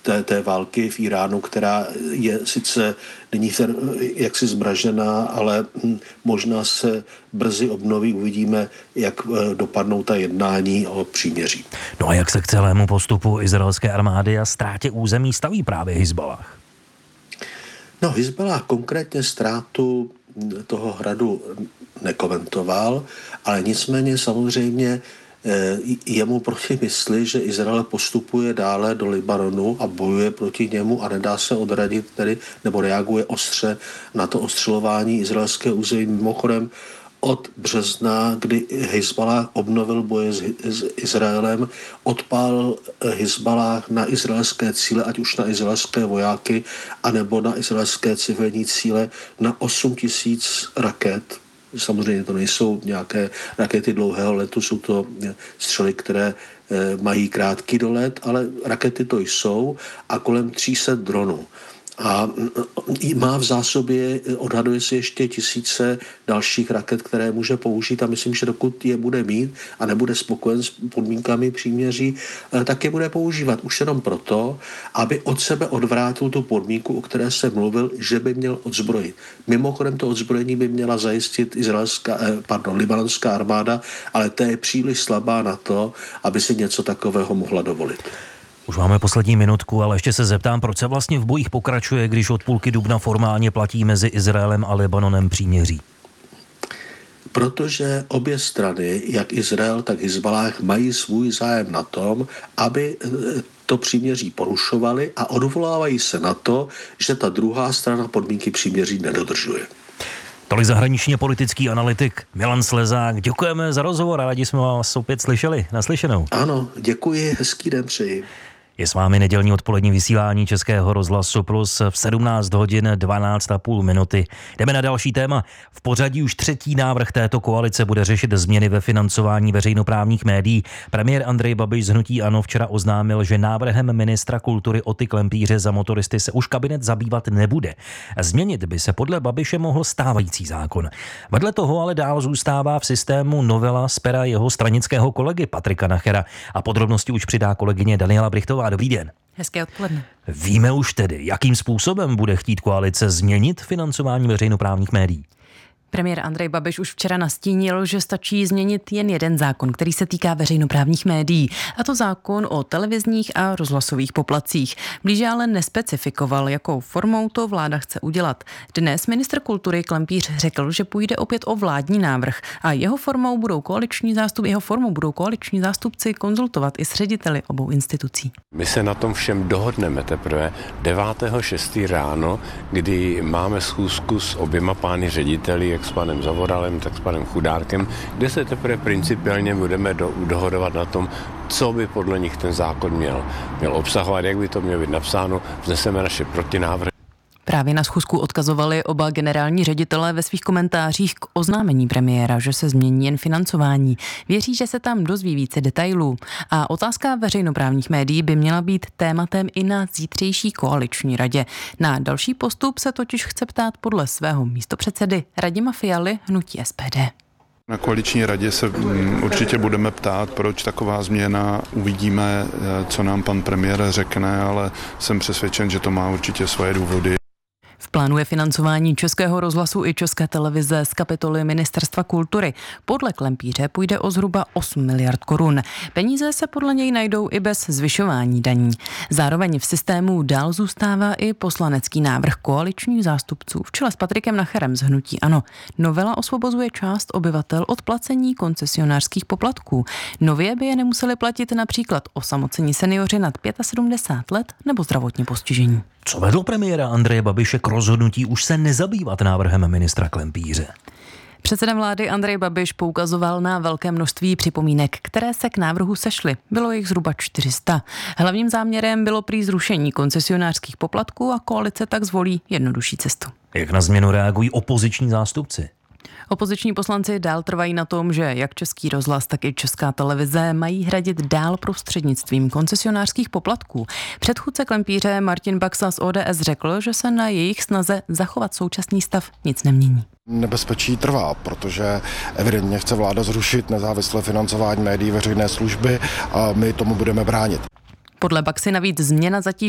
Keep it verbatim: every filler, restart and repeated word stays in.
té, té války v Iránu, která je sice není jaksi zmražená, ale možná se brzy obnoví. Uvidíme, jak dopadnou ta jednání o příměří. No a jak se k celému postupu izraelské armády a ztrátě území staví právě Hizballáh? No, Hizballáh konkrétně ztrátu toho hradu nekomentoval, ale nicméně samozřejmě jemu proti mysli, že Izrael postupuje dále do Libanonu a bojuje proti němu a nedá se odradit tedy, nebo reaguje ostře na to ostřelování izraelského území. Mimochodem od března, kdy Hizballáh obnovil boje s, s Izraelem, odpálil Hizballáh na izraelské cíle, ať už na izraelské vojáky, anebo na izraelské civilní cíle, na osm tisíc raket. Samozřejmě to nejsou nějaké rakety dlouhého letu, jsou to střely, které mají krátký dolet, ale rakety to jsou a kolem tři sta dronů. A má v zásobě, odhaduje si ještě tisíce dalších raket, které může použít a myslím, že dokud je bude mít a nebude spokojen s podmínkami příměří, tak je bude používat už jenom proto, aby od sebe odvrátil tu podmínku, o které se mluvil, že by měl odzbrojit. Mimochodem to odzbrojení by měla zajistit izraelská, pardon, libanonská armáda, ale ta je příliš slabá na to, aby si něco takového mohla dovolit. Už máme poslední minutku, ale ještě se zeptám, proč se vlastně v bojích pokračuje, když od půlky dubna formálně platí mezi Izraelem a Libanonem příměří? Protože obě strany, jak Izrael, tak Hizballáh, mají svůj zájem na tom, aby to příměří porušovali a odvolávají se na to, že ta druhá strana podmínky příměří nedodržuje. Tolik zahraničně politický analytik Milan Slezák. Děkujeme za rozhovor a rádi jsme vás opět slyšeli. Naslyšenou. Ano, děkuji, hezký den přeji. Je s vámi nedělní odpolední vysílání Českého rozhlasu Plus v sedmnáct hodin dvanáct a půl minuty. Jdeme na další téma. V pořadí už třetí návrh této koalice bude řešit změny ve financování veřejnoprávních médií. Premiér Andrej Babiš z hnutí ANO včera oznámil, že návrhem ministra kultury Oty Klempíře za motoristy se už kabinet zabývat nebude. Změnit by se podle Babiše mohl stávající zákon. Vedle toho ale dál zůstává v systému novela z pera jeho stranického kolegy Patrika Nachera. A podrobnosti už přidá kolegyně Daniela Brichtová. Dobrý den. Hezké odpoledne. Víme už tedy, jakým způsobem bude chtít koalice změnit financování veřejnoprávních médií? Premiér Andrej Babiš už včera nastínil, že stačí změnit jen jeden zákon, který se týká veřejnoprávních médií, a to zákon o televizních a rozhlasových poplatcích. Blíže ale nespecifikoval, jakou formou to vláda chce udělat. Dnes ministr kultury Klempíř řekl, že půjde opět o vládní návrh a jeho formou budou koaliční zástup, jeho formou budou koaliční zástupci konzultovat i s řediteli obou institucí. My se na tom všem dohodneme teprve devátého šestého ráno, kdy máme schůzku s oběma pány řediteli, jak s panem Zavoralem, tak s panem Chudárkem, kde se teprve principiálně budeme do, dohodovat na tom, co by podle nich ten zákon měl, měl obsahovat, jak by to mělo být napsáno, vzneseme naše protinávrhy. Právě na schůzku odkazovali oba generální ředitelé ve svých komentářích k oznámení premiéra, že se změní jen financování. Věří, že se tam dozví více detailů. A otázka veřejnoprávních médií by měla být tématem i na zítřejší koaliční radě. Na další postup se totiž chce ptát podle svého místopředsedy Radima Fialy hnutí S P D. Na koaliční radě se určitě budeme ptát, proč taková změna. Uvidíme, co nám pan premiér řekne, ale jsem přesvědčen, že to má určitě svoje důvody. V plánu je financování Českého rozhlasu i České televize z kapitoly Ministerstva kultury. Podle Klempíře půjde o zhruba osm miliard korun. Peníze se podle něj najdou i bez zvyšování daní. Zároveň v systému dál zůstává i poslanecký návrh koaličních zástupců v čele s Patrikem Nacherem z hnutí ANO. Novela osvobozuje část obyvatel od placení koncesionářských poplatků. Nově by je nemuseli platit například osamocení seniori nad sedmdesát pět let nebo zdravotně postižení. Co vedlo premiéra Andreje Babiše k rozhodnutí už se nezabývat návrhem ministra Klempíře? Předseda vlády Andrej Babiš poukazoval na velké množství připomínek, které se k návrhu sešly. Bylo jich zhruba čtyři sta. Hlavním záměrem bylo prý zrušení koncesionářských poplatků a koalice tak zvolí jednodušší cestu. Jak na změnu reagují opoziční zástupci? Opoziční poslanci dál trvají na tom, že jak Český rozhlas, tak i Česká televize mají hradit dál prostřednictvím koncesionářských poplatků. Předchůdce Klempíře Martin Baxa z O D S řekl, že se na jejich snaze zachovat současný stav nic nemění. Nebezpečí trvá, protože evidentně chce vláda zrušit nezávislé financování médií veřejné služby a my tomu budeme bránit. Podle Baxy navíc změna zatíží